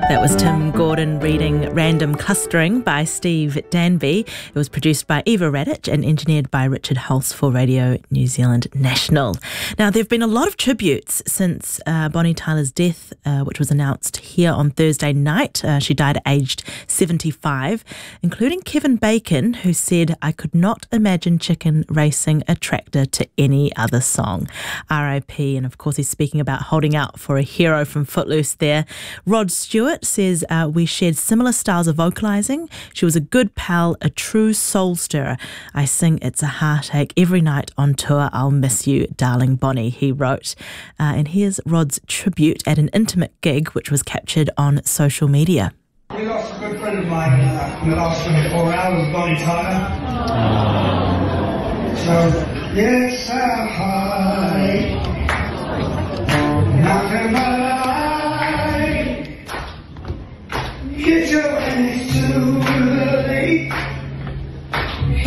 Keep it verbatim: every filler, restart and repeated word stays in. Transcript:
That was Tim Gordon reading Random Clustering by Steve Danby. It was produced by Eva Radic and engineered by Richard Hulse for Radio New Zealand National. Now, there have been a lot of tributes since uh, Bonnie Tyler's death, uh, which was announced here on Thursday night. Uh, she died aged seventy-five, including Kevin Bacon, who said, "I could not imagine Chicken racing a tractor to any other song." R I P. And of course, he's speaking about holding out for a hero from Footloose there. Rod Stewart says, uh, we shared similar styles of vocalising. She was a good pal, a true soul stirrer. I sing It's a Heartache every night on tour. I'll miss you, darling Bonnie, he wrote. Uh, and here's Rod's tribute at an intimate gig, which was captured on social media. We lost a good friend of mine uh, in the last twenty-four hours, Bonnie Tyler. So, yes, a heartache, nothing but a lie. Get your hands to